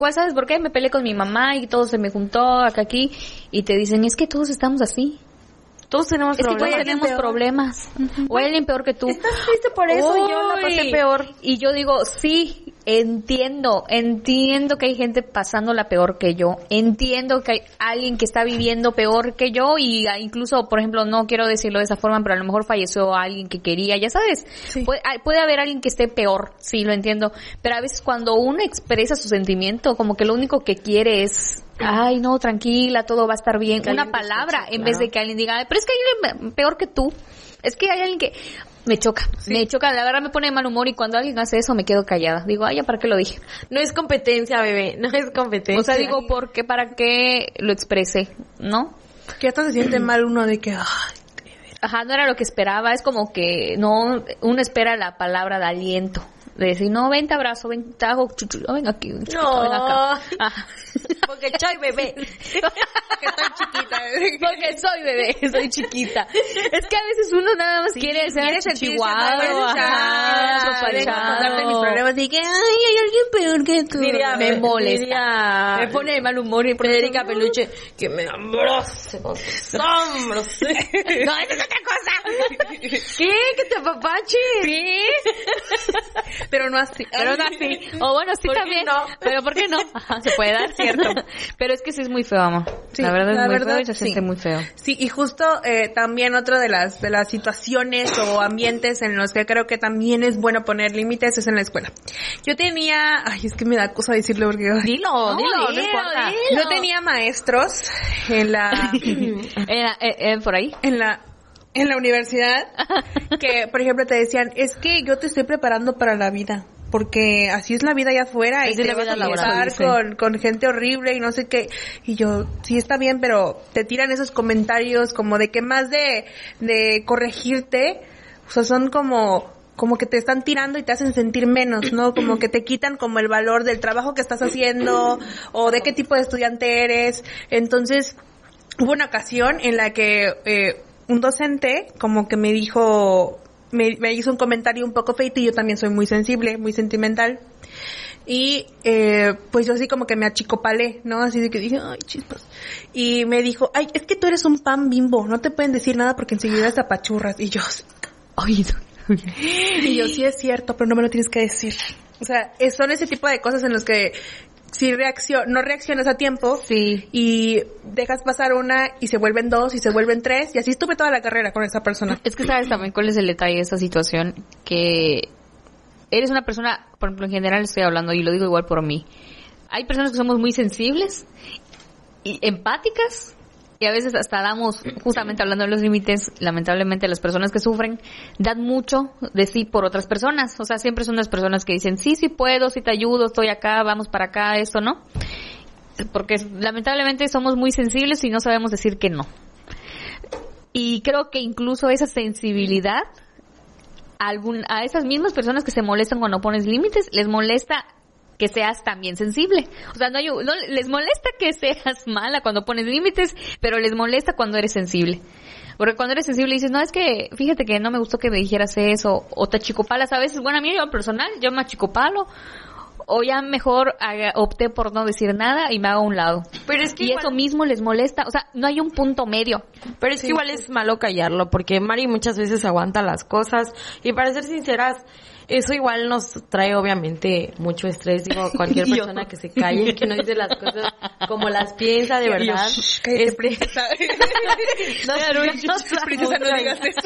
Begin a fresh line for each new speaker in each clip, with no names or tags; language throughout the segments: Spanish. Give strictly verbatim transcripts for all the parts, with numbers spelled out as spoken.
pues, ¿sabes por qué? Me peleé con mi mamá y todo se me juntó acá aquí. Y te dicen, es que todos estamos así.
Todos tenemos
es
problemas.
Que todos tenemos peor. problemas. Uh-huh. O hay alguien peor que tú.
Estás triste por eso, Uy, yo la pasé peor.
Y yo digo, sí, entiendo, entiendo que hay gente pasándola peor que yo. Entiendo que hay alguien que está viviendo peor que yo y incluso, por ejemplo, no quiero decirlo de esa forma, pero a lo mejor falleció alguien que quería, ya sabes. Sí. Puede, puede haber alguien que esté peor, sí, lo entiendo. Pero a veces cuando uno expresa su sentimiento, como que lo único que quiere es... Ay, no, tranquila, todo va a estar bien. Una palabra, en vez de que alguien diga, pero es que hay alguien peor que tú. Es que hay alguien que... Me choca, sí. me choca, la verdad me pone de mal humor y cuando alguien hace eso me quedo callada. Digo, ay, ¿ya para qué lo dije?
No es competencia, bebé, no es competencia.
O sea, digo, ¿por qué, para qué lo expresé? ¿No?
Que hasta se siente mal uno de que... Ay,
ajá, no era lo que esperaba, es como que no, uno espera la palabra de aliento. De decir, no, ven, te abrazo, ven, te hago chuchu, oh, ven aquí, ven,
no,
ven acá.
Ah. Porque soy bebé. Porque estoy chiquita.
Porque soy bebé, soy chiquita. Es que a veces uno nada más sí, quiere ser chihuahua,
contarte mis problemas y que, ay, hay alguien peor que tú.
Diría, me molesta.
Diría,
me pone de mal humor y
Federica Peluche, que me abrace con sus hombros.
No, esa es otra cosa.
¿Qué? ¿Que te apapache?
Sí.
Pero no así.
Pero no así. O bueno, sí también. No? Pero ¿por qué no? Ajá, se puede dar, cierto. Pero es que sí es muy feo, amor. Sí, la verdad es la muy verdad, feo y se sí. siente muy feo.
Sí, y justo eh, también otra de las de las situaciones o ambientes en los que creo que también es bueno poner límites es en la escuela. Yo tenía... Ay, es que me da cosa decirlo porque...
Dilo, no, dilo, no, no importa.
Dilo. Yo tenía maestros en la...
en la eh, eh, por ahí.
En la... En la universidad, que por ejemplo te decían, es que yo te estoy preparando para la vida, porque así es la vida allá afuera y te vas a cruzar con, con gente horrible y no sé qué, y yo, sí está bien, pero te tiran esos comentarios como de que más de, de corregirte, o sea, son como, como que te están tirando y te hacen sentir menos, ¿no? Como que te quitan como el valor del trabajo que estás haciendo, o de qué tipo de estudiante eres. Entonces, hubo una ocasión en la que, eh, un docente como que me dijo, me, me hizo un comentario un poco feito y yo también soy muy sensible, muy sentimental. Y eh, pues yo así como que me achicopalé, ¿no? Así de que dije, ay, chispas. Y me dijo, ay, es que tú eres un pan Bimbo, no te pueden decir nada porque enseguida te apachurras. Y yo, ay, y yo, sí es cierto, pero no me lo tienes que decir. O sea, son ese tipo de cosas en los que si reaccion- no reaccionas a tiempo
sí.
y dejas pasar una y se vuelven dos y se vuelven tres y así estuve toda la carrera con esa persona.
Es que sabes también cuál es el detalle de esta situación, que eres una persona, por ejemplo, en general estoy hablando y lo digo igual por mí, hay personas que somos muy sensibles y empáticas y a veces hasta damos, justamente hablando de los límites, lamentablemente las personas que sufren dan mucho de sí por otras personas. O sea, siempre son las personas que dicen, sí, sí puedo, sí te ayudo, estoy acá, vamos para acá, esto, ¿no? Porque lamentablemente somos muy sensibles y no sabemos decir que no. Y creo que incluso esa sensibilidad, a, algún, a esas mismas personas que se molestan cuando pones límites, les molesta que seas también sensible. O sea, no, hay, no les molesta que seas mala cuando pones límites, pero les molesta cuando eres sensible. Porque cuando eres sensible dices, no, es que fíjate que no me gustó que me dijeras eso, o te achicopalas a veces. Bueno, a mí yo personal, yo me achicopalo, o ya mejor haga, opté por no decir nada y me hago a un lado.
Pero es que
y igual, eso mismo les molesta, o sea, no hay un punto medio.
Pero es que sí, igual es malo callarlo, porque Mari muchas veces aguanta las cosas, y para ser sinceras, eso igual nos trae obviamente mucho estrés. Digo, cualquier persona que se calle, que no dice las cosas como las piensa de verdad.
Yo, es princesa.
No, no, no,
princesa, no digas eso.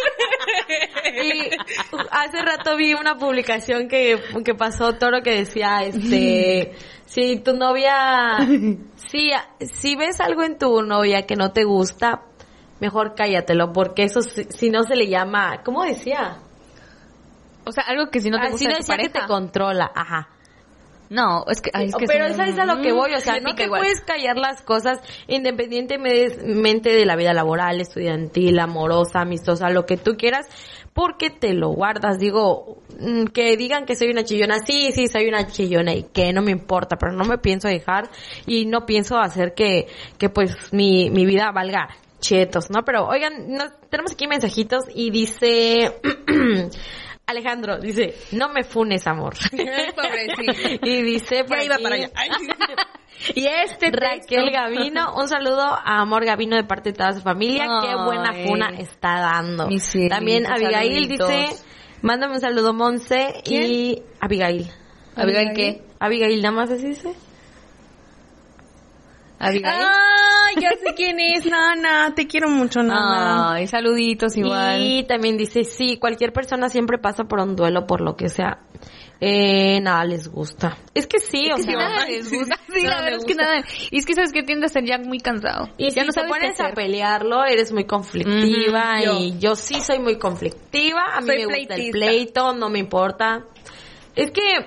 Y hace rato vi una publicación que, que pasó Toro que decía, este, si tu novia, si, si ves algo en tu novia que no te gusta, mejor cállatelo, porque eso si, si no se le llama, ¿cómo decía?
O sea, algo que si no te gusta
de
tu pareja.
Que te controla, ajá.
No, es que... Ay, es que
pero
es
esa es a lo que voy, o sea, no te igual. Puedes callar las cosas independientemente de la vida laboral, estudiantil, amorosa, amistosa, lo que tú quieras, porque te lo guardas. Digo, que digan que soy una chillona, sí, sí, soy una chillona y que no me importa, pero no me pienso dejar y no pienso hacer que, que pues mi, mi vida valga chetos, ¿no? Pero oigan, nos, tenemos aquí mensajitos y dice... Alejandro dice, no me funes, amor.
Pobrecito.
Y dice,
ya iba para allá.
Y este Raquel Gavino, un saludo a Amor Gavino de parte de toda su familia. Ay, qué buena funa está dando. Sí, también Abigail saluditos. Dice, mándame un saludo, Monse. ¿Quién? Y Abigail.
¿Abigail qué?
Abigail, nada más así dice.
Abigail. Ah, ya sé quién es, Nana. Te quiero mucho, Nana.
Ay, saluditos igual.
Y también dice, sí, cualquier persona siempre pasa por un duelo, por lo que sea. Eh, nada les gusta. Es que sí,
es
o
que
sea,
nada les gusta. Sí, la verdad es que nada. Y es que sabes que tiende a ser ya muy cansado.
Y ya si no sabes te pones a pelearlo, eres muy conflictiva. Mm-hmm. Y yo. yo sí soy muy conflictiva. A mí soy me pleitista. Gusta el pleito, no me importa. Es que,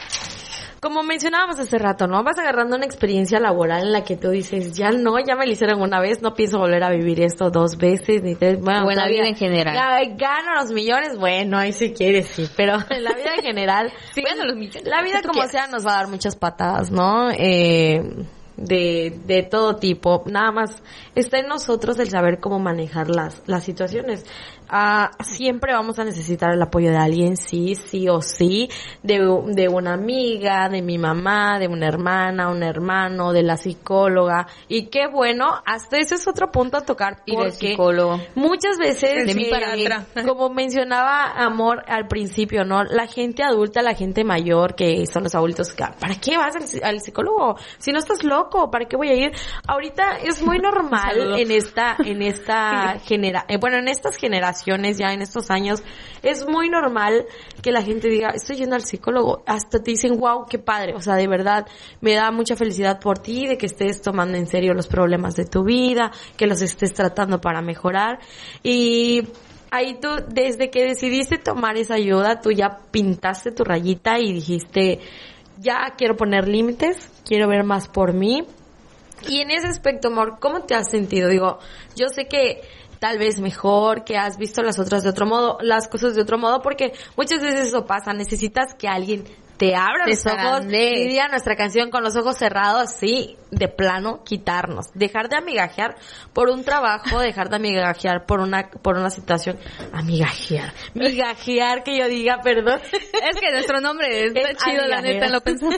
como mencionábamos hace rato, ¿no? Vas agarrando una experiencia laboral en la que tú dices, ya no, ya me lo hicieron una vez, no pienso volver a vivir esto dos veces, ni tres, bueno,
o en la vida en general.
Ya, gano los millones, bueno, ahí si quieres, sí, pero en la vida en general,
sí, bueno, los millones,
la vida como sea nos va a dar muchas patadas, ¿no? Eh, de, de todo tipo, nada más está en nosotros el saber cómo manejar las, las situaciones. Ah, siempre vamos a necesitar el apoyo de alguien, sí, sí o sí, de, de una amiga, de mi mamá, de una hermana, un hermano, de la psicóloga, y qué bueno, hasta ese es otro punto a tocar, porque
y del psicólogo.
Muchas veces,
de mi
eh, como mencionaba Amor al principio, ¿no? La gente adulta, la gente mayor, que son los abuelitos, ¿para qué vas al, al psicólogo? Si no estás loco, ¿para qué voy a ir? Ahorita es muy normal en esta, en esta genera, eh, bueno, en estas generaciones ya en estos años, es muy normal que la gente diga, estoy yendo al psicólogo, hasta te dicen, wow, qué padre, o sea, de verdad, me da mucha felicidad por ti, de que estés tomando en serio los problemas de tu vida, que los estés tratando para mejorar, y ahí tú, desde que decidiste tomar esa ayuda, tú ya pintaste tu rayita y dijiste, ya quiero poner límites, quiero ver más por mí. Y en ese aspecto, Amor, ¿cómo te has sentido? Digo, yo sé que tal vez mejor, que has visto las otras de otro modo, las cosas de otro modo, porque muchas veces eso pasa, necesitas que alguien te abra los ojos, diría nuestra canción, con los ojos cerrados, sí, de plano, quitarnos, dejar de amigajear por un trabajo, dejar de amigajear por una, por una situación, amigajear, migajear, que yo diga, perdón.
Es que nuestro nombre es, es chido, la neta, lo pensamos.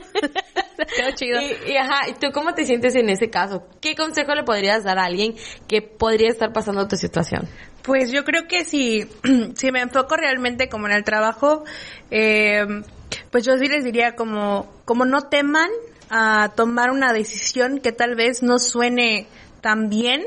Qué chido.
Y, y ajá, ¿y tú cómo te sientes en ese caso? ¿Qué consejo le podrías dar a alguien que podría estar pasando tu situación?
Pues yo creo que si, si me enfoco realmente como en el trabajo, eh, pues yo sí les diría como, como no teman a tomar una decisión que tal vez no suene tan bien,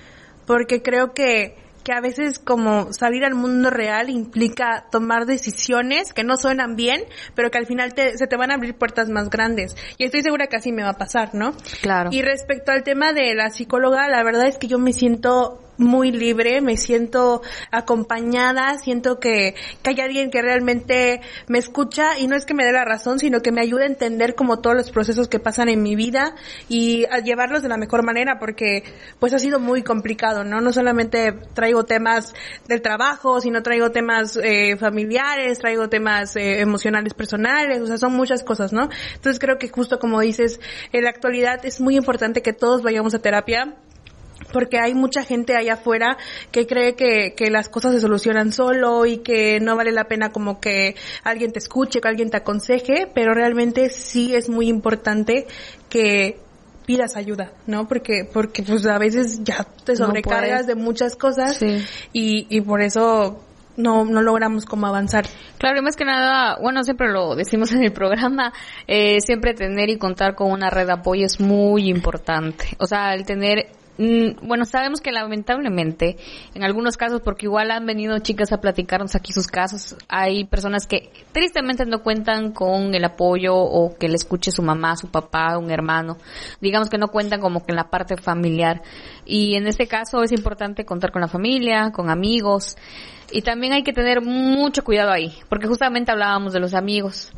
porque creo que que a veces como salir al mundo real implica tomar decisiones que no suenan bien, pero que al final te, se te van a abrir puertas más grandes. Y estoy segura que así me va a pasar, ¿no?
Claro.
Y respecto al tema de la psicóloga, la verdad es que yo me siento muy libre, me siento acompañada, siento que, que hay alguien que realmente me escucha y no es que me dé la razón, sino que me ayuda a entender como todos los procesos que pasan en mi vida y a llevarlos de la mejor manera, porque pues ha sido muy complicado, ¿no? No solamente traigo temas del trabajo, sino traigo temas eh, familiares, traigo temas eh, emocionales personales, o sea, son muchas cosas, ¿no? Entonces creo que justo como dices, en la actualidad es muy importante que todos vayamos a terapia, porque hay mucha gente allá afuera que cree que, que las cosas se solucionan solo y que no vale la pena como que alguien te escuche, que alguien te aconseje, pero realmente sí es muy importante que pidas ayuda, ¿no? Porque porque pues a veces ya te sobrecargas no de muchas cosas, sí. y, y por eso no no logramos como avanzar.
Claro, y más que nada, bueno, siempre lo decimos en el programa, eh, siempre tener y contar con una red de apoyo es muy importante. O sea, el tener... Bueno, sabemos que lamentablemente, en algunos casos, porque igual han venido chicas a platicarnos aquí sus casos, hay personas que tristemente no cuentan con el apoyo o que le escuche su mamá, su papá, un hermano. Digamos que no cuentan como que en la parte familiar. Y en este caso es importante contar con la familia, con amigos. Y también hay que tener mucho cuidado ahí, porque justamente hablábamos de los amigos.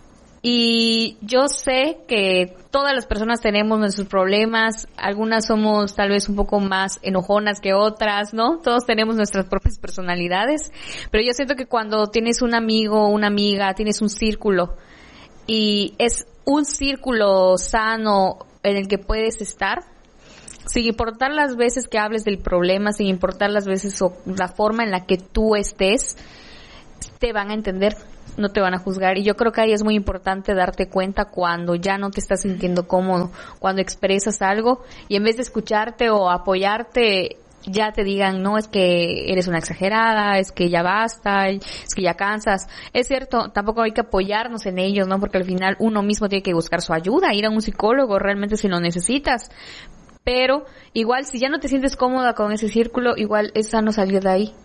Y yo sé que todas las personas tenemos nuestros problemas, algunas somos tal vez un poco más enojonas que otras, ¿no? Todos tenemos nuestras propias personalidades, pero yo siento que cuando tienes un amigo, una amiga, tienes un círculo, y es un círculo sano en el que puedes estar, sin importar las veces que hables del problema, sin importar las veces o la forma en la que tú estés, te van a entender, no te van a juzgar. Y yo creo que ahí es muy importante darte cuenta cuando ya no te estás sintiendo cómodo, cuando expresas algo y en vez de escucharte o apoyarte, ya te digan, no, es que eres una exagerada, es que ya basta, es que ya cansas. Es cierto, tampoco hay que apoyarnos en ellos, ¿no? Porque al final uno mismo tiene que buscar su ayuda, ir a un psicólogo realmente si lo necesitas. Pero igual, si ya no te sientes cómoda con ese círculo, igual es sano salir de ahí.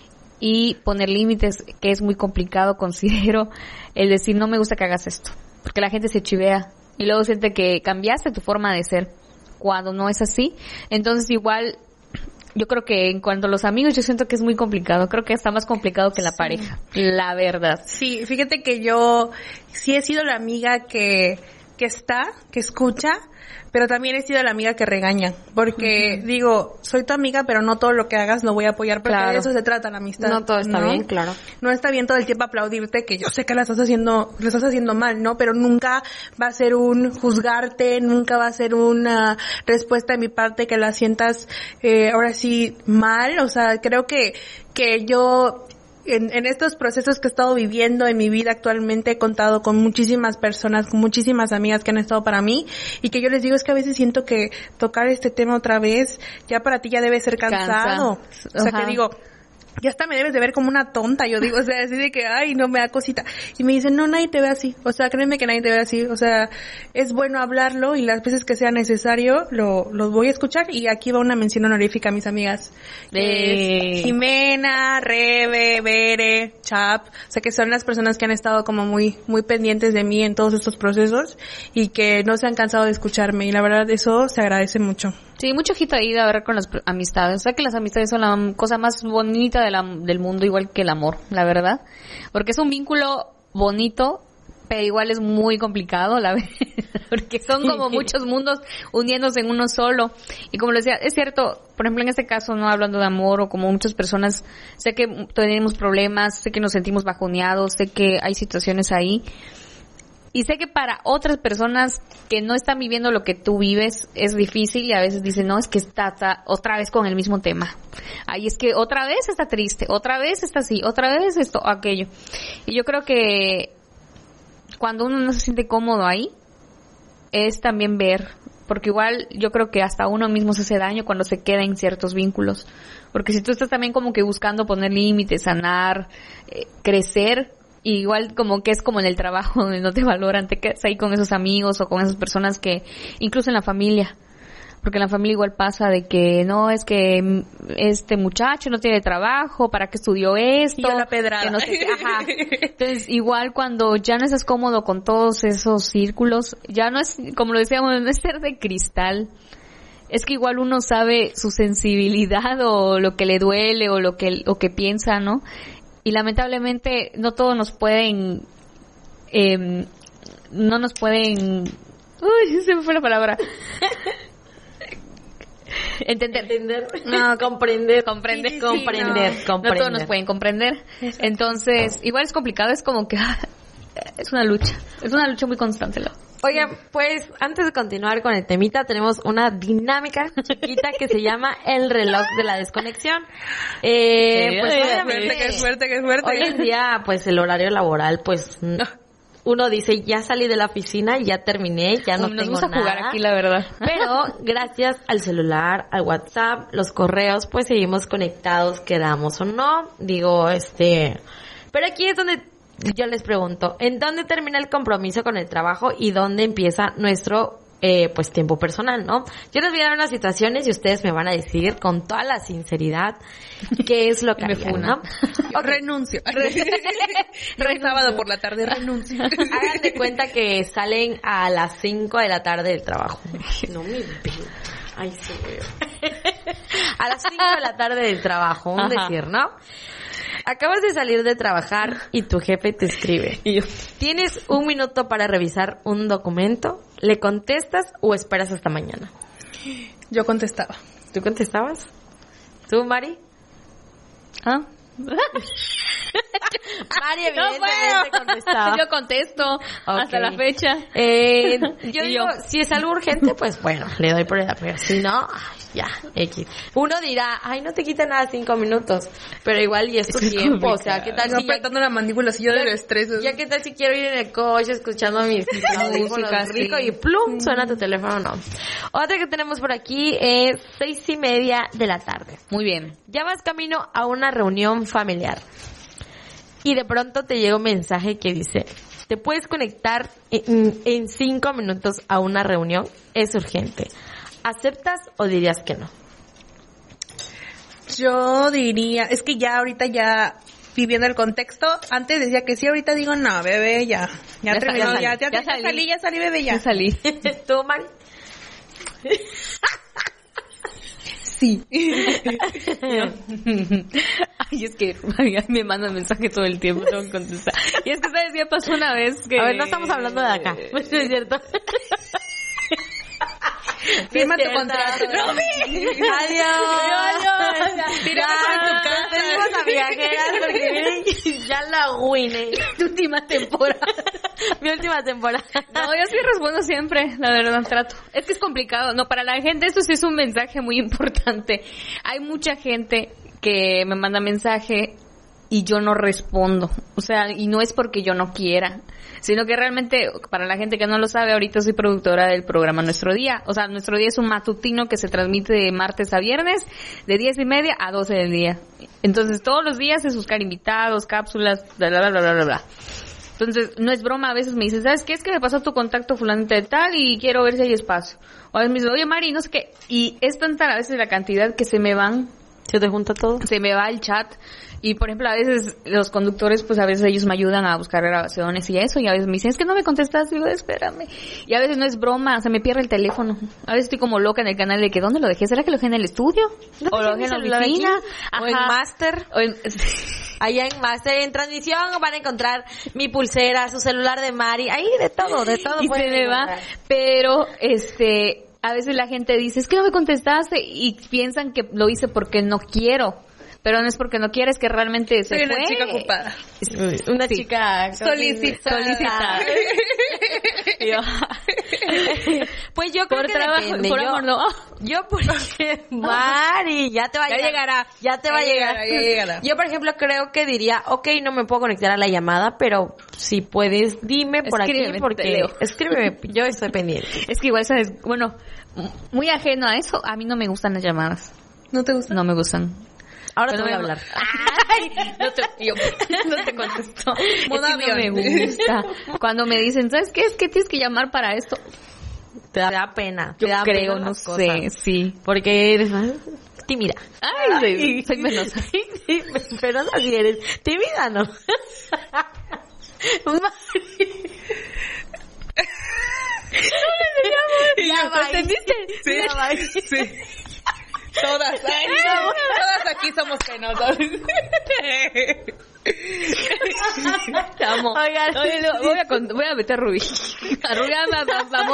Y poner límites, que es muy complicado, considero, el decir, no me gusta que hagas esto. Porque la gente se chivea y luego siente que cambiaste tu forma de ser, cuando no es así. Entonces igual, yo creo que en cuanto a los amigos, yo siento que es muy complicado. Creo que está más complicado que la sí. pareja, la verdad.
Sí, fíjate que yo sí he sido la amiga que, que está, que escucha, pero también he sido la amiga que regaña, porque uh-huh. digo, soy tu amiga, pero no todo lo que hagas lo voy a apoyar, porque claro. de eso se trata la amistad.
No todo está
¿no?
bien, claro.
No está bien todo el tiempo aplaudirte, que yo sé que la estás haciendo, lo estás haciendo mal, ¿no? Pero nunca va a ser un juzgarte, nunca va a ser una respuesta de mi parte que la sientas, eh, ahora sí, mal. O sea, creo que, que yo, En, en estos procesos que he estado viviendo en mi vida actualmente, he contado con muchísimas personas, con muchísimas amigas que han estado para mí, y que yo les digo, es que a veces siento que tocar este tema otra vez, ya para ti ya debe ser cansado. Cansa. O sea, Ajá. que digo, ya hasta me debes de ver como una tonta, yo digo, o sea, así de que, ay, no me da cosita. Y me dicen, no, nadie te ve así, o sea, créeme que nadie te ve así, o sea, es bueno hablarlo y las veces que sea necesario lo, los voy a escuchar. Y aquí va una mención honorífica a mis amigas.
De...
Jimena, Rebe, Bere, Chap, o sea, que son las personas que han estado como muy, muy pendientes de mí en todos estos procesos y que no se han cansado de escucharme, y la verdad eso se agradece mucho.
Sí, mucho ojito ahí de ver con las amistades. O sea, que las amistades son la cosa más bonita de la, del mundo, igual que el amor, la verdad. Porque es un vínculo bonito, pero igual es muy complicado, la verdad. Porque son como muchos mundos uniéndose en uno solo. Y como lo decía, es cierto, por ejemplo, en este caso, no hablando de amor, o como muchas personas, sé que tenemos problemas, sé que nos sentimos bajoneados, sé que hay situaciones ahí. Y sé que para otras personas que no están viviendo lo que tú vives es difícil, y a veces dicen, no, es que está, está otra vez con el mismo tema. Ay, es que otra vez está triste, otra vez está así, otra vez esto o aquello. Y yo creo que cuando uno no se siente cómodo ahí, es también ver, porque igual yo creo que hasta uno mismo se hace daño cuando se queda en ciertos vínculos. Porque si tú estás también como que buscando poner límites, sanar, eh, crecer, y igual como que es como en el trabajo donde no te valoran, te quedas ahí con esos amigos o con esas personas que, incluso en la familia, porque en la familia igual pasa de que no, es que este muchacho no tiene trabajo, ¿para qué estudió esto?
Y a la pedrada.
Que no sé qué. Ajá. Entonces igual cuando ya no estás cómodo con todos esos círculos, ya no es, como lo decíamos, no es ser de cristal. Es que igual uno sabe su sensibilidad o lo que le duele o lo que, o que piensa, ¿no? Y lamentablemente no todos nos pueden, eh, no nos pueden, uy, se me fue la palabra. Entender.
Entender.
No, comprender. Comprender.
Sí, sí, comprender,
no.
comprender.
No todos nos pueden comprender. Exacto. Entonces, igual es complicado, es como que es una lucha. Es una lucha muy constante, ¿no?
Oigan, pues antes de continuar con el temita, tenemos una dinámica chiquita que se llama el reloj de la desconexión. Eh,
sí,
pues
qué suerte, qué suerte, qué suerte.
Hoy en día, pues el horario laboral, pues uno dice, ya salí de la oficina, ya terminé, ya no
Nos
tengo
gusta
nada.
Jugar aquí, la verdad.
Pero gracias al celular, al WhatsApp, los correos, pues seguimos conectados, queramos o no. Digo, este... Pero aquí es donde yo les pregunto, ¿en dónde termina el compromiso con el trabajo y dónde empieza nuestro eh, pues tiempo personal, ¿no? Yo les voy a dar unas situaciones y ustedes me van a decir con toda la sinceridad qué es lo que harían, ¿no?
Yo renuncio. El sábado por la tarde renuncio.
Hagan de cuenta que salen a las cinco de la tarde del trabajo. No me veo. Ay, sí veo. A las cinco de la tarde del trabajo, un Ajá. decir, ¿no? Acabas de salir de trabajar y tu jefe te escribe.
Y yo,
¿tienes un minuto para revisar un documento? ¿Le contestas o esperas hasta mañana?
Yo contestaba.
¿Tú contestabas? ¿Tú, Mari?
¿Ah?
Mari evidentemente no contestaba.
Yo contesto okay. hasta la fecha.
Eh, yo digo, yo. si es algo urgente, pues bueno, le doy prioridad. Pero si no, ay, ya, X. Uno dirá, ay, no te quita nada cinco minutos. Pero igual y es tu tiempo. O sea, ¿qué tal
no
si
apretando la mandíbula si yo del estrés?
Ya, ¿qué tal si quiero ir en el coche escuchando mis audífonos rico y plum, suena tu teléfono? No. Otra que tenemos por aquí es seis y media de la tarde.
Muy bien.
Ya vas camino a una reunión familiar. Y de pronto te llega un mensaje que dice, te puedes conectar en, en cinco minutos a una reunión, es urgente. ¿Aceptas o dirías que no?
Yo diría, es que ya ahorita ya viviendo el contexto, antes decía que sí, ahorita digo no, bebé, ya, ya, ya terminó, ya, ya, ya, ya, ya salí. salí, ya salí, bebé, ya.
Ya salí.
¿Tú, Mari?
Sí.
Ay, es que me mandan mensaje todo el tiempo, tengo que contestar. Y es que, ¿sabes? Ya pasó una vez que...
A ver, no estamos hablando de acá, ¿no es cierto?
Firma tu contrato.
¡Romy! ¡Adiós! ¡Adiós!
Tiramos en tu casa.
Tenemos a viajeras porque miren, ya la winné.
Tu última temporada.
Mi última temporada.
No, yo sí respondo siempre, la verdad, trato. Es que es complicado. No, para la gente esto sí es un mensaje muy importante. Hay mucha gente que me manda mensaje y yo no respondo. O sea, y no es porque yo no quiera, sino que realmente, para la gente que no lo sabe, ahorita soy productora del programa Nuestro Día. O sea, Nuestro Día es un matutino que se transmite de martes a viernes, de diez y media a doce del día. Entonces, todos los días es buscar invitados, cápsulas, bla, bla, bla, bla, bla, bla. Entonces, no es broma, a veces me dicen, ¿sabes qué? Es que me pasó tu contacto fulanita de tal y quiero ver si hay espacio. O a veces me dicen, oye, Mari, no sé qué. Y es tanta a veces la cantidad que se me van.
¿Se te junta todo?
Se me va el chat. Y, por ejemplo, a veces los conductores, pues a veces ellos me ayudan a buscar grabaciones y eso. Y a veces me dicen, es que no me contestas. Y digo, espérame. Y a veces no es broma, se me pierde el teléfono. A veces estoy como loca en el canal de que, ¿dónde lo dejé? ¿Será que lo dejé en el estudio?
¿No
¿O lo dejé en la oficina?
¿O en Master?
O en...
Allá en Master, en transmisión, van a encontrar mi pulsera, su celular de Mari. Ahí de todo, de todo.
Y se me va. Pero, este... a veces la gente dice, es que no me contestaste, y piensan que lo hice porque no quiero. Pero no es porque no quiero, es que realmente se
Soy
fue.
una chica ocupada.
Una
sí.
chica
solicitada.
solicitada. yo. Pues yo creo
por
que
trabajo,
depende.
por
yo,
amor, no.
Yo porque Mari, ya te va a
ya
llegar.
llegará.
Ya te va
ya
a llegar.
Llegará, ya llegará.
Yo, por ejemplo, creo que diría, ok, no me puedo conectar a la llamada, pero si puedes, dime por
escríbeme,
aquí porque
leo.
Escríbeme, yo estoy pendiente.
Es que igual, sabes, bueno, muy ajeno a eso, a mí no me gustan las llamadas.
¿No te gusta?
No me gustan.
Ahora
Pero
te voy a
me...
hablar.
Ay, no te, yo, no te contesto.
Modo
es que no me gusta. Cuando me dicen, ¿sabes qué? Es que tienes que llamar para esto.
Te da, te da pena.
Yo
te da
creo,
pena
no
sé,
cosas. Sí.
Porque eres tímida.
Ay, Ay soy penosa.
Sí, penosa si eres. Tímida, ¿no?
Ya va. ¿Entendiste?
Sí, ya va. Sí. Todas, ay, no, todas aquí somos penosas.
Te amo.
Oigan,
Oye, voy, a, voy a meter a Rubí. A Rubí, vamos.